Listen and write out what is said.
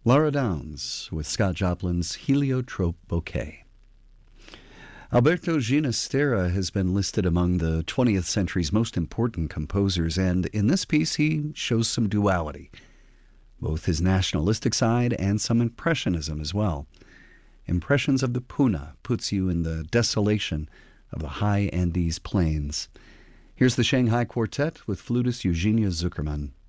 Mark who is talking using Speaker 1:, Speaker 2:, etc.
Speaker 1: Laura Downs with Scott Joplin's Heliotrope Bouquet. Alberto Ginastera has been listed among the 20th century's most important composers, and in this piece he shows some duality, both his nationalistic side and some impressionism as well. Impressions of the Puna puts you in the desolation of the high Andes plains. Here's the Shanghai Quartet with flutist Eugenia Zuckerman.